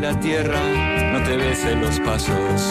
La tierra no te bese los pasos.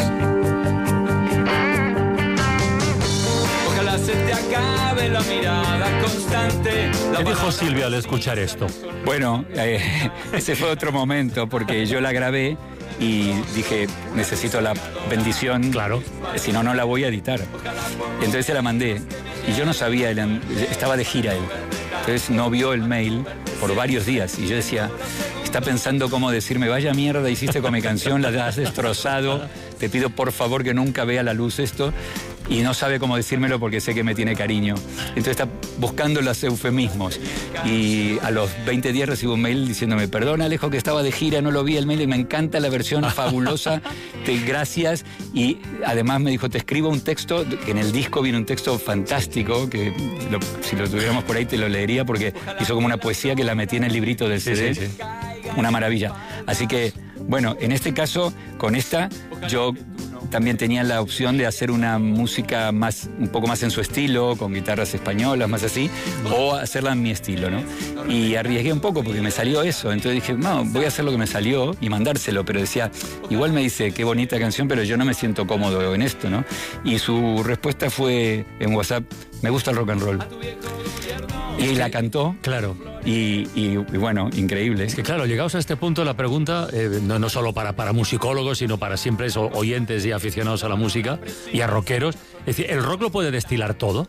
Ojalá se te acabe la mirada constante. ¿Qué dijo Silvia al escuchar esto? Bueno, ese fue otro momento, porque yo la grabé y dije, necesito la bendición, claro, si no, no la voy a editar. Entonces se la mandé, y yo no sabía, estaba de gira él. Entonces no vio el mail por varios días, y yo decía, está pensando cómo decirme, vaya mierda hiciste con mi canción, la has destrozado, te pido por favor que nunca vea la luz esto, y no sabe cómo decírmelo porque sé que me tiene cariño. Entonces está buscando los eufemismos. Y a los 20 días recibo un mail diciéndome, perdón Alejo que estaba de gira, no lo vi el mail y me encanta la versión fabulosa, gracias. Y además me dijo, te escribo un texto, que en el disco viene un texto fantástico, que si lo tuviéramos por ahí te lo leería porque hizo como una poesía que la metí en el librito del CD. Sí. Una maravilla. Así que, bueno, en este caso, con esta, yo también tenía la opción de hacer una música un poco más en su estilo, con guitarras españolas, más así, o hacerla en mi estilo, ¿no? Y arriesgué un poco porque me salió eso. Entonces dije, no, voy a hacer lo que me salió y mandárselo. Pero decía, igual me dice, qué bonita canción, pero yo no me siento cómodo en esto, ¿no? Y su respuesta fue en WhatsApp, me gusta el rock and roll. Y la cantó. Claro. Y bueno, increíble. Es que claro, llegados a este punto la pregunta, no solo para musicólogos, sino para siempre oyentes y aficionados a la música y a rockeros, es decir, ¿el rock lo puede destilar todo?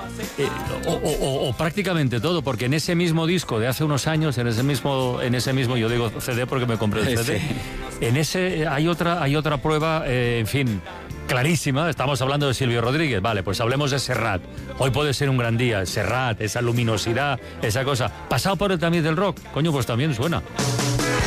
O prácticamente todo, porque en ese mismo disco de hace unos años, en ese mismo, yo digo CD porque me compré el CD, sí. En ese hay otra prueba, en fin, clarísima. Estamos hablando de Silvio Rodríguez, vale, pues hablemos de Serrat. Hoy puede ser un gran día, Serrat, esa luminosidad, esa cosa. Pasado por el tamiz del rock, coño, pues también suena.